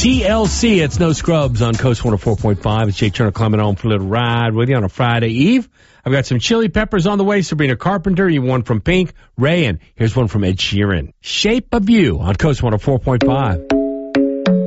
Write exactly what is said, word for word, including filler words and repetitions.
T L C, it's No Scrubs on Coast one oh four point five. It's Jake Turner coming home for a little ride with you on a Friday Eve. I've got some Chili Peppers on the way. Sabrina Carpenter, you one from Pink. Ray, and here's one from Ed Sheeran. Shape of You on Coast one oh four point five.